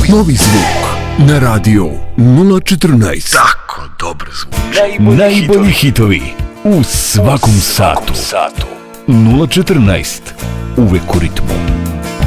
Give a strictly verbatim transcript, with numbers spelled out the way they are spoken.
Novi zvuk na radio nula četrnaest. Tako dobar zvuk. Najbolji, Najbolji hitovi u svakom satu. nula četrnaest. Uvek u ritmu.